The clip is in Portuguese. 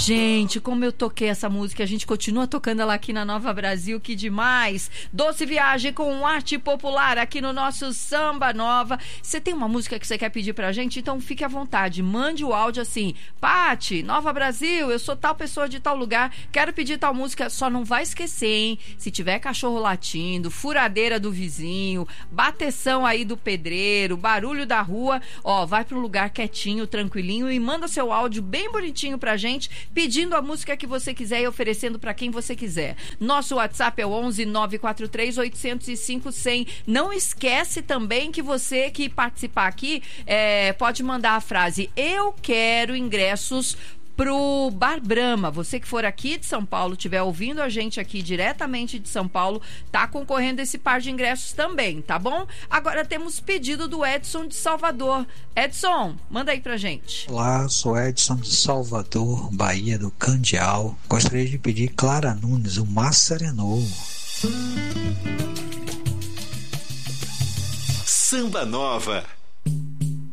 Gente, como eu toquei essa música, a gente continua tocando ela aqui na Nova Brasil, que demais. Doce Viagem com arte popular aqui no nosso Samba Nova. Você tem uma música que você quer pedir pra gente? Então fique à vontade, mande o áudio assim: Pati, Nova Brasil, eu sou tal pessoa de tal lugar, quero pedir tal música. Só não vai esquecer, hein? Se tiver cachorro latindo, furadeira do vizinho, bateção aí do pedreiro, barulho da rua, ó, vai pra um lugar quietinho, tranquilinho e manda seu áudio bem bonitinho pra gente, pedindo a música que você quiser e oferecendo pra quem você quiser. Nosso WhatsApp é o 11 943 805 100. Não esquece também que você que participar aqui pode mandar a frase: eu quero ingressos pro Bar Brahma. Você que for aqui de São Paulo, estiver ouvindo a gente aqui diretamente de São Paulo, tá concorrendo esse par de ingressos também, tá bom? Agora temos pedido do Edson de Salvador. Edson, manda aí pra gente. Olá, sou Edson de Salvador, Bahia do Candial. Gostaria de pedir Clara Nunes, o Mar Serenou. Samba Nova.